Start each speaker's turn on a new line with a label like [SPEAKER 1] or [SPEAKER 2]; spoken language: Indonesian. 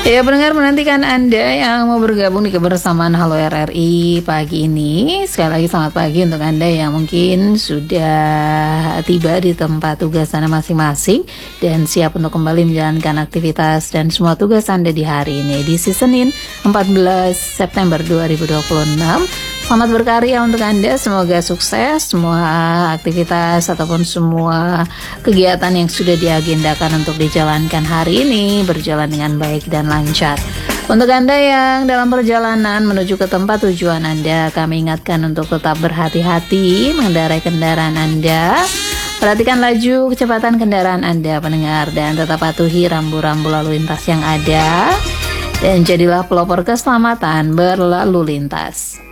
[SPEAKER 1] Ya, pendengar, menantikan Anda yang mau bergabung di kebersamaan Halo RRI pagi ini. Sekali lagi selamat pagi untuk Anda yang mungkin sudah tiba di tempat tugas Anda masing-masing dan siap untuk kembali menjalankan aktivitas dan semua tugas Anda di hari ini, edisi Senin 14 September 2026. Selamat berkarya untuk Anda, semoga sukses semua aktivitas ataupun semua kegiatan yang sudah diagendakan untuk dijalankan hari ini berjalan dengan baik dan lancar. Untuk Anda yang dalam perjalanan menuju ke tempat tujuan Anda, kami ingatkan untuk tetap berhati-hati mengendarai kendaraan Anda. Perhatikan laju kecepatan kendaraan Anda, pendengar, dan tetap patuhi rambu-rambu lalu lintas yang ada. Dan jadilah pelopor keselamatan berlalu lintas.